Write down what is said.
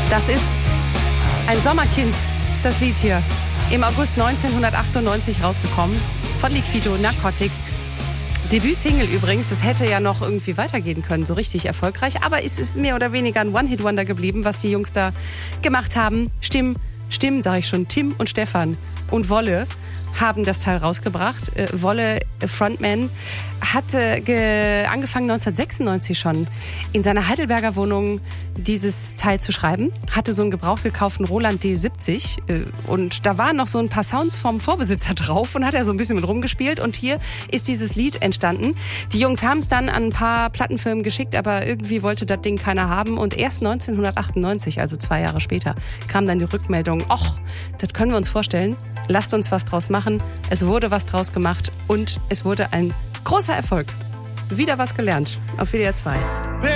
Das ist ein Sommerkind, das Lied hier. Im August 1998 rausgekommen. Von Liquido, Narcotic. Debütsingle übrigens. Es hätte ja noch irgendwie weitergehen können, so richtig erfolgreich. Aber es ist mehr oder weniger ein One-Hit-Wonder geblieben, was die Jungs da gemacht haben. Stimmen, sage ich schon. Tim und Stefan und Wolle haben das Teil rausgebracht. Wolle, Frontman, hatte angefangen 1996 schon in seiner Heidelberger Wohnung dieses Teil zu schreiben. Hatte so einen gebraucht gekauften Roland D70 und da waren noch so ein paar Sounds vom Vorbesitzer drauf und hat er so ein bisschen mit rumgespielt und hier ist dieses Lied entstanden. Die Jungs haben es dann an ein paar Plattenfirmen geschickt, aber irgendwie wollte das Ding keiner haben und erst 1998, also 2 Jahre später, kam dann die Rückmeldung, ach, das können wir uns vorstellen, lasst uns was draus machen. Es wurde was draus gemacht und es wurde ein großer Erfolg. Wieder was gelernt auf WDR 2.